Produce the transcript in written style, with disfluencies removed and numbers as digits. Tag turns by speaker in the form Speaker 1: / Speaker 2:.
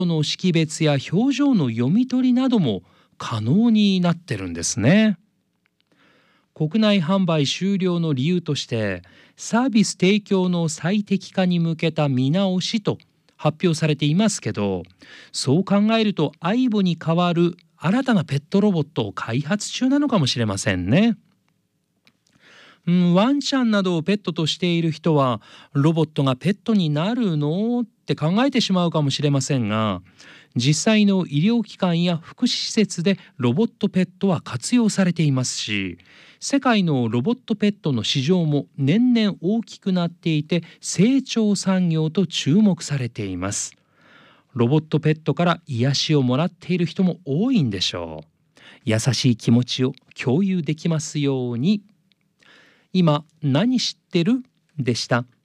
Speaker 1: の識別や表情の読み取りなども可能になってるんですね。国内販売終了の理由として、サービス提供の最適化に向けた見直しと発表されていますけど、そう考えるとアイボに代わる新たなペットロボットを開発中なのかもしれませんね。ワンちゃんなどをペットとしている人は、ロボットがペットになるのって考えてしまうかもしれませんが、実際の医療機関や福祉施設でロボットペットは活用されていますし、世界のロボットペットの市場も年々大きくなっていて、成長産業と注目されています。ロボットペットから癒しをもらっている人も多いんでしょう。優しい気持ちを共有できますように。今何知ってるでした。